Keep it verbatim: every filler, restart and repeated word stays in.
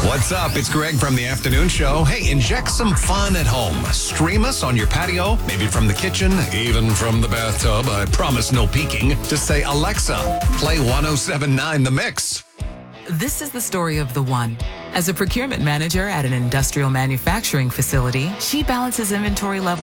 What's up? It's Greg from the Afternoon Show. Hey, inject some fun at home. Stream us on your patio, maybe from the kitchen, even from the bathtub. I promise no peeking. Just say, Alexa, play one oh seven point nine The Mix. This is the story of the one. As a procurement manager at an industrial manufacturing facility, she balances inventory levels